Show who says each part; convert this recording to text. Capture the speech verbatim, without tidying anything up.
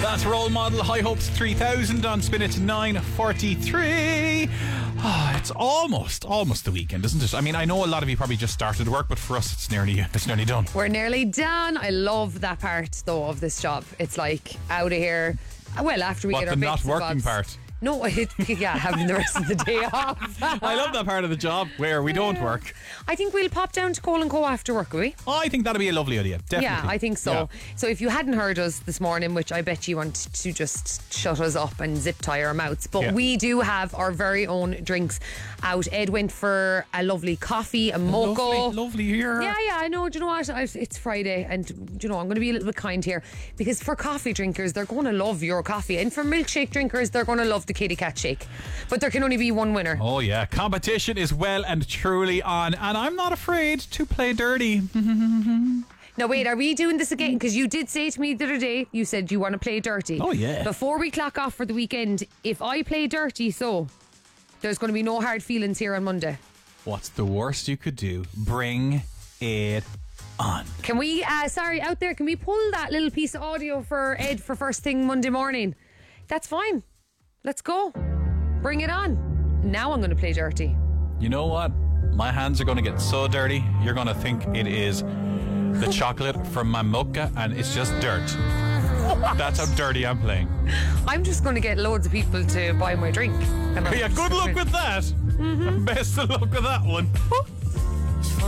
Speaker 1: That's Role Model, High Hopes three thousand on Spin It nine forty-three. Oh, it's almost, almost the weekend, isn't it? I mean, I know a lot of you probably just started work, but for us, it's nearly, it's nearly done.
Speaker 2: We're nearly done. I love that part, though, of this job. It's like out of here. Well, after we
Speaker 1: What,
Speaker 2: get our
Speaker 1: the
Speaker 2: bits
Speaker 1: not
Speaker 2: and
Speaker 1: working
Speaker 2: bobs.
Speaker 1: part?
Speaker 2: No, it, yeah, having the rest of the day off.
Speaker 1: I love that part of the job where we don't work.
Speaker 2: I think we'll pop down to Cole and Co after work, will we?
Speaker 1: Oh, I think that'd be a lovely idea. Definitely.
Speaker 2: Yeah, I think so.
Speaker 1: Yeah.
Speaker 2: So if you hadn't heard us this morning, which I bet you want to just shut us up and zip tie our mouths, but
Speaker 1: Yeah.
Speaker 2: we do have our very own drinks out. Ed went for a lovely coffee, a mocha.
Speaker 1: Lovely, lovely here.
Speaker 2: Yeah, yeah, I know. Do you know what? I, it's Friday, and do you know I'm going to be a little bit kind here because for coffee drinkers, they're going to love your coffee, and for milkshake drinkers, they're going to love the Kitty Cat shake. But there can only be one winner.
Speaker 1: Oh yeah, competition is well and truly on, and I'm not afraid to play dirty.
Speaker 2: Now wait, are we doing this again? Because you did say to me the other day, you said you want to play dirty.
Speaker 1: Oh, yeah.
Speaker 2: Before we clock off for the weekend, if I play dirty, so there's going to be no hard feelings here on Monday.
Speaker 1: What's the worst you could do? Bring it on.
Speaker 2: Can we, uh, sorry, out there, can we pull that little piece of audio for Ed for first thing Monday morning? That's fine. Let's go. Bring it on. Now I'm going to play dirty.
Speaker 1: You know what? My hands are going to get so dirty, you're going to think it is the chocolate from my mocha and it's just dirt.
Speaker 2: What?
Speaker 1: That's how dirty I'm playing.
Speaker 2: I'm just going to get loads of people to buy my drink. And I'm
Speaker 1: Yeah,
Speaker 2: just
Speaker 1: good luck
Speaker 2: gonna-
Speaker 1: with that. Mm-hmm. Best of luck with that one.